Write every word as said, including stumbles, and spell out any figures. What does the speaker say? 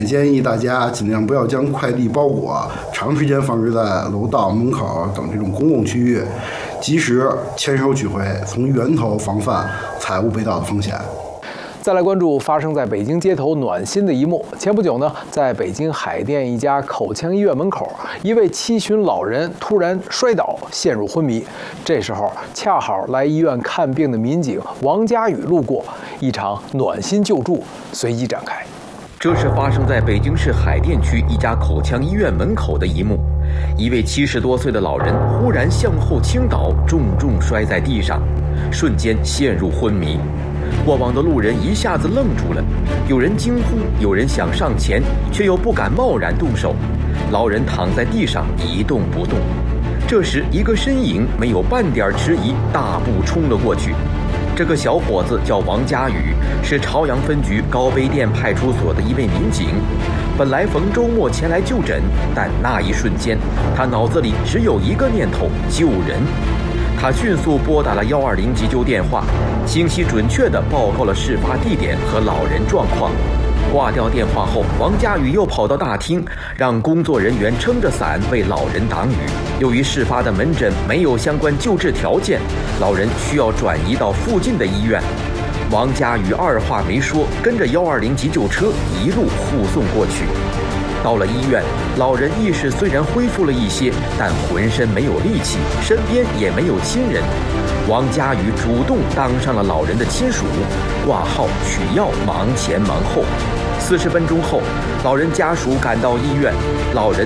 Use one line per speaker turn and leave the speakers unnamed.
建议大家尽量不要将快递包裹长时间放置在楼道、门口等这种公共区域，及时签收取回，从源头防范财物被盗的风险。
再来关注发生在北京街头暖心的一幕。前不久呢，在北京海淀一家口腔医院门口，一位七旬老人突然摔倒，陷入昏迷。这时候恰好来医院看病的民警王佳宇路过，一场暖心救助随即展开。
这是发生在北京市海淀区一家口腔医院门口的一幕。一位七十多岁的老人忽然向后倾倒，重重摔在地上，瞬间陷入昏迷。过往的路人一下子愣住了，有人惊呼，有人想上前，却又不敢贸然动手。老人躺在地上一动不动。这时，一个身影没有半点迟疑，大步冲了过去。这个小伙子叫王佳宇，是朝阳分局高碑店派出所的一位民警。本来逢周末前来就诊，但那一瞬间，他脑子里只有一个念头：救人。他迅速拨打了一二零急救电话，清晰准确地报告了事发地点和老人状况。挂掉电话后，王佳宇又跑到大厅，让工作人员撑着伞为老人挡雨。由于事发的门诊没有相关救治条件，老人需要转移到附近的医院。王佳宇二话没说，跟着一二零急救车一路护送过去。到了医院，老人意识虽然恢复了一些，但浑身没有力气，身边也没有亲人。王佳宇主动当上了老人的亲属，挂号取药，忙前忙后。四十分钟后，老人家属赶到医院，老人